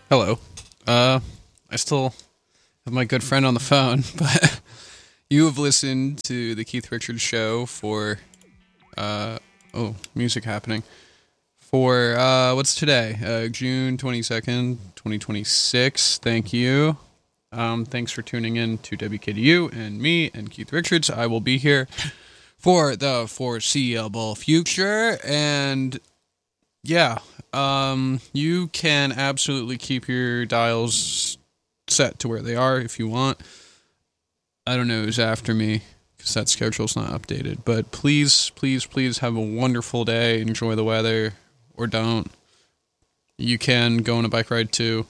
Hello. I still have my good friend on the phone, but you have listened to the Keith Richards Show for, music happening. For, what's today? June 22nd, 2026. Thank you. Thanks for tuning in to WKDU and me and Keith Richards. I will be here for the foreseeable future, and yeah, you can absolutely keep your dials set to where they are if you want. I don't know who's after me because that schedule's not updated, but please, please, please have a wonderful day. Enjoy the weather, or don't. You can go on a bike ride too.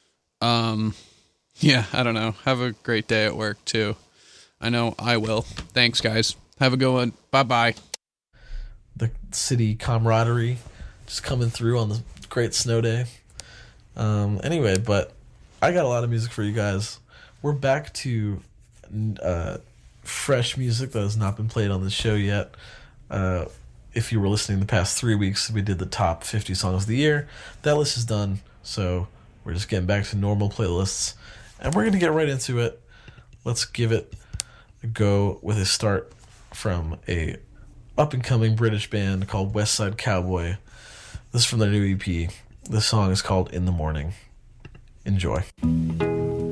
Yeah, I don't know. Have a great day at work too. I know I will. Thanks, guys. Have a good one. Bye-bye. The city camaraderie just coming through on the great snow day. Anyway, but I got a lot of music for you guys. We're back to fresh music that has not been played on the show yet. If you were listening the past 3 weeks, we did the top 50 songs of the year. That list is done, so we're just getting back to normal playlists. And we're going to get right into it. Let's give it a go with a start from a up-and-coming British band called West Side Cowboy. This is from their new EP. This song is called In the Morning. Enjoy.